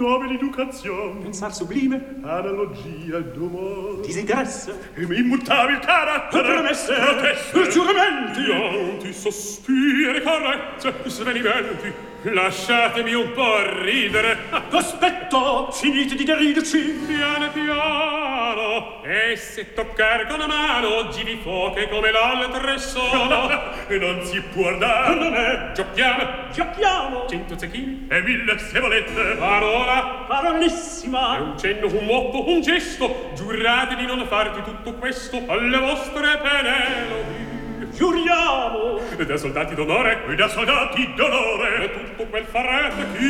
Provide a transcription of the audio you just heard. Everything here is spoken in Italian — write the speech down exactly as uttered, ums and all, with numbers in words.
nobile educazione, pensar sublime, analogia d'umor, disinteresse, e immutabile carattere, promesse, proteste, giuramenti, pianti, sospiri, carezze, svenimenti. Lasciatemi un po' ridere. Aspetta, finite di deriderci. Piano piano, e se toccare con la mano givi fuoche come l'altre sono. E non si può dare. Non è. Giochiamo. Giochiamo. Cento zecchini e mille se volete. Parola. Parolissima. E un cenno, un motto, un gesto. Giurate di non farti tutto questo alle vostre Penelopi. Giuriamo. E da soldati d'onore. E da soldati d'onore. E tutto quel farete chi